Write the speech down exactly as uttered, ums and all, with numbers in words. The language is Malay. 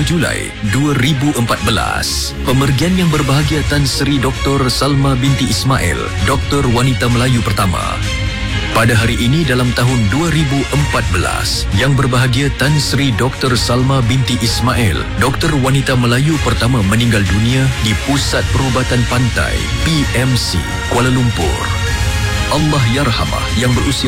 Julai dua ribu empat belas. Pemergian yang berbahagia Tan Sri Doktor Salma binti Ismail, Doktor Wanita Melayu pertama. Pada hari ini dalam tahun dua ribu empat belas, yang berbahagia Tan Sri Doktor Salma binti Ismail, Doktor Wanita Melayu pertama meninggal dunia di Pusat Perubatan Pantai P M C, Kuala Lumpur. Allah yarhamah yang berusia